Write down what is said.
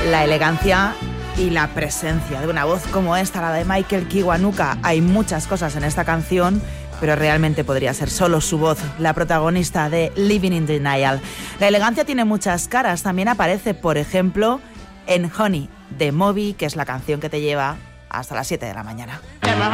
La elegancia y la presencia de una voz como esta, la de Michael Kiwanuka. Hay muchas cosas en esta canción, pero realmente podría ser solo su voz, la protagonista de Living in Denial. La elegancia tiene muchas caras. También aparece, por ejemplo, en Honey, de Moby, que es la canción que te lleva hasta las 7 de la mañana.